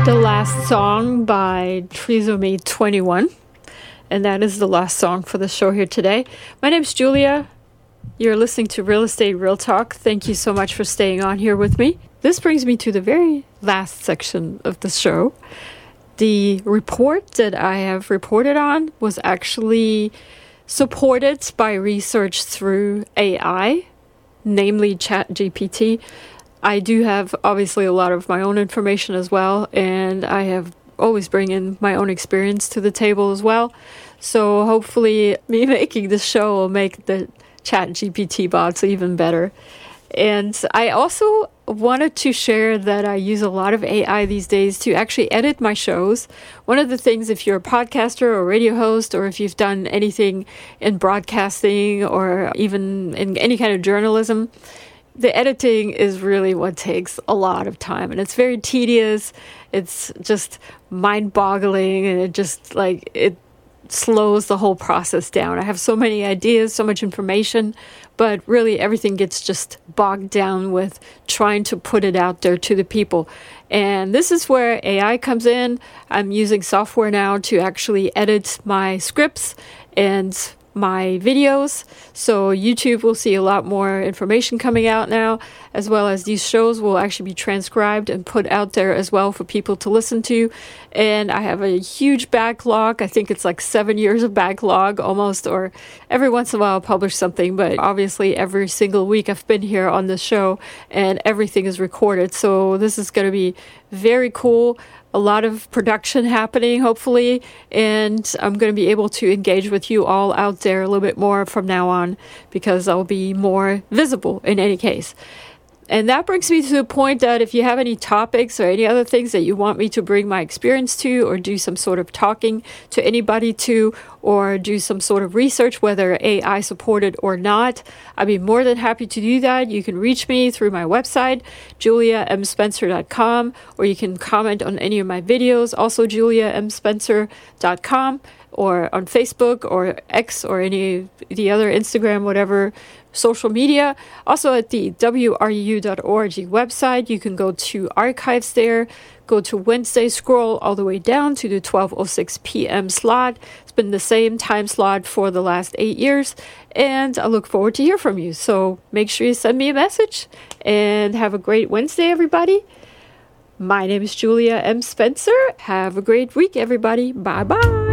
The last song by Trizome 21, and that is the last song for the show here today. My name's Julia. You're listening to Real Estate Real Talk. Thank you so much for staying on here with me. This brings me to the very last section of the show. The report that I have reported on was actually supported by research through AI, namely ChatGPT. I do have obviously a lot of my own information as well, and I have always bring in my own experience to the table as well. So hopefully me making this show will make the ChatGPT bots even better. And I also wanted to share that I use a lot of AI these days to actually edit my shows. One of the things, if you're a podcaster or radio host, or if you've done anything in broadcasting or even in any kind of journalism, the editing is really what takes a lot of time, and it's very tedious. It's just mind-boggling, and it slows the whole process down. I have so many ideas, so much information, but really everything gets just bogged down with trying to put it out there to the people. And this is where AI comes in. I'm using software now to actually edit my scripts and my videos, so YouTube will see a lot more information coming out now, as well as these shows will actually be transcribed and put out there as well for people to listen to. And I have a huge backlog. I think it's like 7 years of backlog almost, or every once in a while I'll publish something, but obviously every single week I've been here on the show and everything is recorded. So this is going to be very cool. A lot of production happening, hopefully, and I'm going to be able to engage with you all out there a little bit more from now on, because I'll be more visible in any case. And that brings me to the point that if you have any topics or any other things that you want me to bring my experience to, or do some sort of talking to anybody to, or do some sort of research, whether AI supported or not, I'd be more than happy to do that. You can reach me through my website, juliamspencer.com, or you can comment on any of my videos, also juliamspencer.com, or on Facebook or X or any of the other Instagram, whatever social media. Also at the wreu.org website, you can go to archives there, go to Wednesday, scroll all the way down to the 12:06 p.m. slot. It's been the same time slot for the last 8 years, and I look forward to hear from you. So make sure you send me a message, and have a great Wednesday, everybody. My name is Julia M. Spencer. Have a great week, everybody. Bye-bye.